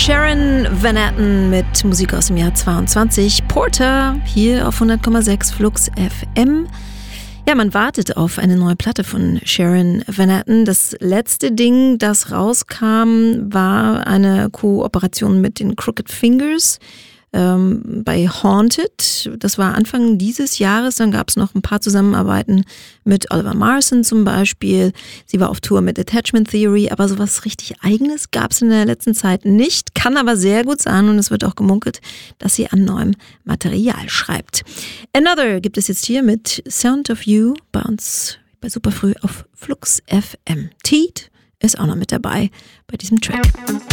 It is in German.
Sharon Van Etten mit Musik aus dem Jahr 22. Porter hier auf 100,6 Flux FM. Ja, man wartet auf eine neue Platte von Sharon Van Etten. Das letzte Ding, das rauskam, war eine Kooperation mit den Crooked Fingers bei Haunted. Das war Anfang dieses Jahres. Dann gab es noch ein paar Zusammenarbeiten mit Oliver Marson zum Beispiel. Sie war auf Tour mit Attachment Theory, aber sowas richtig Eigenes gab es in der letzten Zeit nicht. Kann aber sehr gut sein und es wird auch gemunkelt, dass sie an neuem Material schreibt. Another gibt es jetzt hier mit Sound of You bei uns bei Superfrüh auf Flux FM. Teed ist auch noch mit dabei bei diesem Track.